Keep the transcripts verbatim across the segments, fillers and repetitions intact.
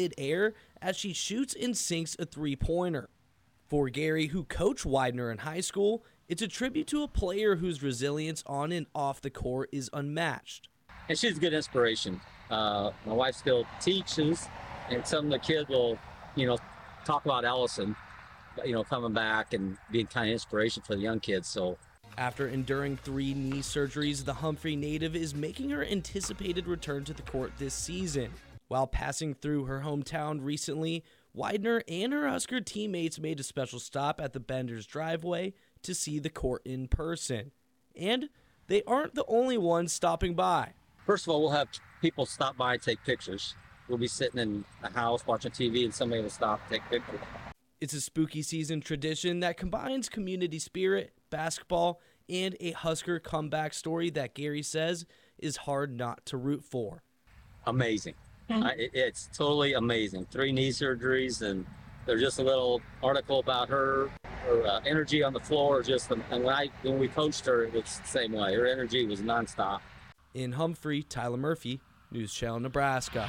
midair as she shoots and sinks a three-pointer. For Gary, who coached Widener in high school, it's a tribute to a player whose resilience on and off the court is unmatched. And she's a good inspiration. Uh, my wife still teaches, and some of the kids will, you know, talk about Allison, you know, coming back and being kind of inspiration for the young kids. So, after enduring three knee surgeries, the Humphrey native is making her anticipated return to the court this season. While passing through her hometown recently, Widener and her Husker teammates made a special stop at the Benders driveway to see the court in person. And they aren't the only ones stopping by. First of all, we'll have people stop by and take pictures. We'll be sitting in a house watching T V and somebody will stop and take pictures. It's a spooky season tradition that combines community spirit, basketball, and a Husker comeback story that Gary says is hard not to root for. Amazing. I, it, it's totally amazing. Three knee surgeries, and there's just a little article about her. Her uh, energy on the floor, just and when I when we coached her, it was the same way. Her energy was nonstop. In Humphrey, Tyler Murphy, News Channel, Nebraska.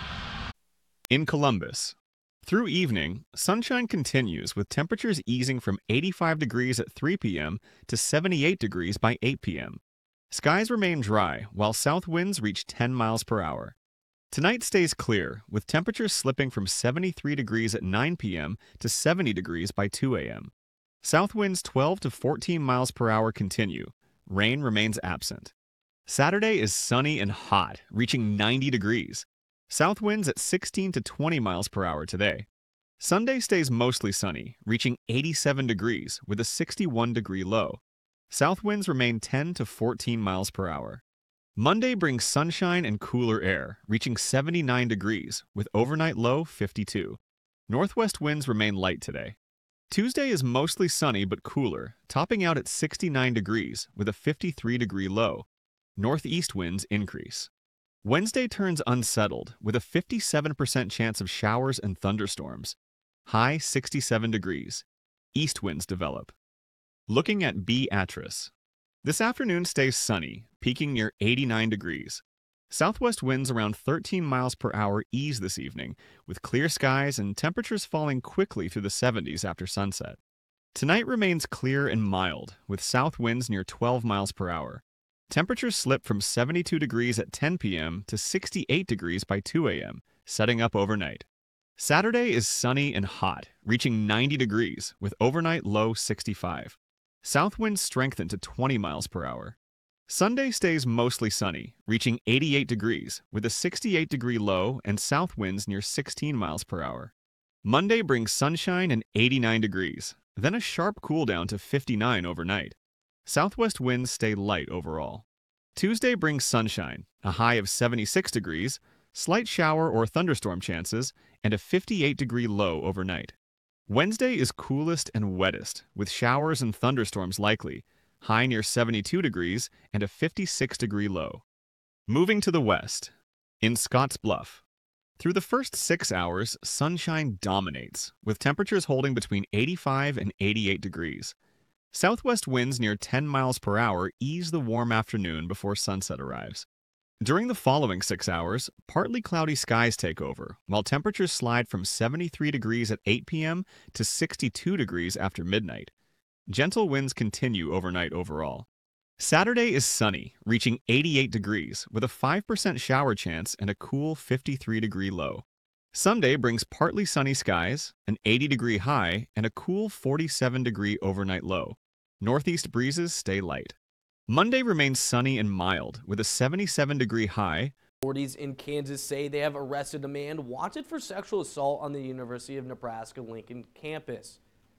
In Columbus, through evening, sunshine continues with temperatures easing from eighty-five degrees at three p.m. to seventy-eight degrees by eight p.m. Skies remain dry while south winds reach ten miles per hour. Tonight stays clear, with temperatures slipping from seventy-three degrees at nine p.m. to seventy degrees by two a.m. South winds twelve to fourteen miles per hour continue. Rain remains absent. Saturday is sunny and hot, reaching ninety degrees. South winds at sixteen to twenty miles per hour today. Sunday stays mostly sunny, reaching eighty-seven degrees with a sixty-one degree low. South winds remain ten to fourteen miles per hour. Monday brings sunshine and cooler air, reaching seventy-nine degrees, with overnight low fifty-two. Northwest winds remain light today. Tuesday is mostly sunny but cooler, topping out at sixty-nine degrees, with a fifty-three degree low. Northeast winds increase. Wednesday turns unsettled, with a fifty-seven percent chance of showers and thunderstorms. High sixty-seven degrees. East winds develop. Looking at Beatrice. This afternoon stays sunny, peaking near eighty-nine degrees. Southwest winds around thirteen miles per hour ease this evening, with clear skies and temperatures falling quickly through the seventies after sunset. Tonight remains clear and mild, with south winds near twelve miles per hour. Temperatures slip from seventy-two degrees at ten p.m. to sixty-eight degrees by two a.m., setting up overnight. Saturday is sunny and hot, reaching ninety degrees, with overnight low sixty-five. South winds strengthen to twenty miles per hour. Sunday stays mostly sunny, reaching eighty-eight degrees, with a sixty-eight degree low and south winds near sixteen miles per hour. Monday brings sunshine and eighty-nine degrees, then a sharp cool down to fifty-nine overnight. Southwest winds stay light overall. Tuesday brings sunshine, a high of seventy-six degrees, slight shower or thunderstorm chances, and a fifty-eight degree low overnight. Wednesday is coolest and wettest, with showers and thunderstorms likely, high near seventy-two degrees and a fifty-six degree low. Moving to the west. In Scotts Bluff. Through the first six hours, sunshine dominates, with temperatures holding between eighty-five and eighty-eight degrees. Southwest winds near ten miles per hour ease the warm afternoon before sunset arrives. During the following six hours, partly cloudy skies take over, while temperatures slide from seventy-three degrees at eight p.m. to sixty-two degrees after midnight. Gentle winds continue overnight overall. Saturday is sunny, reaching eighty-eight degrees, with a five percent shower chance and a cool fifty-three degree low. Sunday brings partly sunny skies, an eighty degree high, and a cool forty-seven degree overnight low. Northeast breezes stay light. Monday remains sunny and mild, with a seventy-seven degree high. Authorities in Kansas say they have arrested a man wanted for sexual assault on the University of Nebraska-Lincoln campus.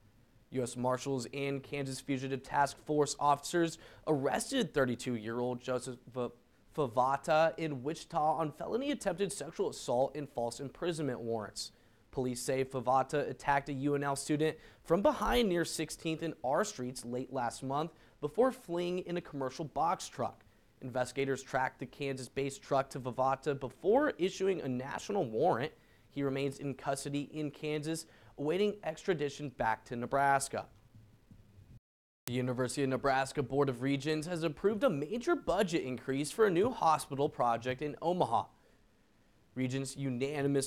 U S Marshals and Kansas Fugitive Task Force officers arrested thirty-two-year-old Joseph Favata in Wichita on felony attempted sexual assault and false imprisonment warrants. Police say Favata attacked a U N L student from behind near sixteenth and R Streets late last month before fleeing in a commercial box truck. Investigators tracked the Kansas-based truck to Favata before issuing a national warrant. He remains in custody in Kansas, awaiting extradition back to Nebraska. The University of Nebraska Board of Regents has approved a major budget increase for a new hospital project in Omaha. Regents unanimously